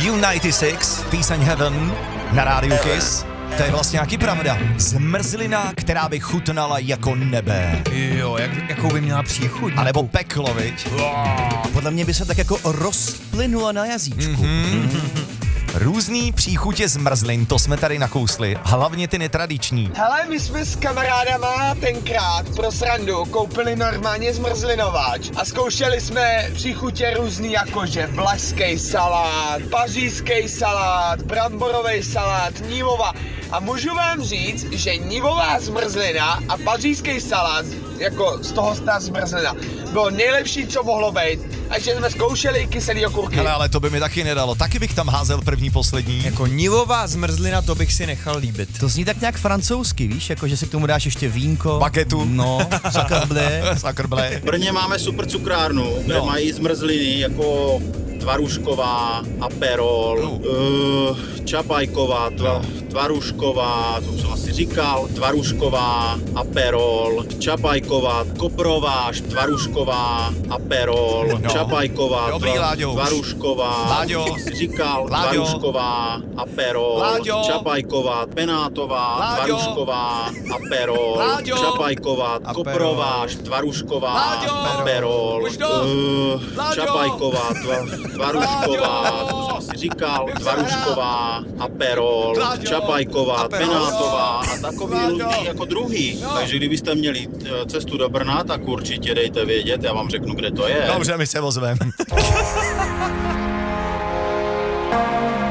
U96, Peace and Heaven na rádiu Kiss. To je vlastně nějaký pravda. Zmrzlina, která by chutnala jako nebe. Jo, jakou by měla příchuť? A nebo peklo, viď? Podle mě by se tak jako rozplynula na jazyčku. Různý příchutě zmrzlin, to jsme tady nakousli. Hlavně ty netradiční. Hele, my jsme s kamarádama tenkrát pro srandu koupili normálně zmrzlinováč a zkoušeli jsme příchutě různý jakože vlašský salát, pařížský salát, bramborový salát, nívova. A můžu vám říct, že nívová zmrzlina a pařížský salát, jako z toho ta zmrzlina, bylo nejlepší, co mohlo být. A že jsme zkoušeli kyselý okurky. Hele, ale to by mi taky nedalo. Taky bych tam házel první, poslední. Jako nivová zmrzlina, to bych si nechal líbit. To zní tak nějak francouzsky, víš, jako že si k tomu dáš ještě vínko. Bagetu. No, sakrblé. Sakrblé. V Brně máme super cukrárnu, kde mají zmrzliny jako Tvarušková, Aperol, Čapajková, Tvarušková, to už jsem asi říkal, Tvarušková, Aperol, Čapajková, Koprová, Tvarušková, Aperol, Čapajková, Dobrý, Láďo, už. Tvarušková, Láďo. to už jsem si říkal, Láďo. Tvarušková, Aperol, Láďo. Čapajková, Penátová, Láďo. Tvarušková, Aperol, Láďo. Čapajková, Aperol. Koprová, Tvarušková, Láďo. Aperol, Už dost. Láďo. Čapajková, Tvarušková, to už jsem asi říkal, Tvarušková, Aperol, Láďo. Čapajková, Aperol. Penátová a takový Láďo. různý jako druhý. Takže kdybyste měli cestu do Brna, tak určitě dejte vědět, já vám řeknu, kde to je. Dobře, my se ozvem.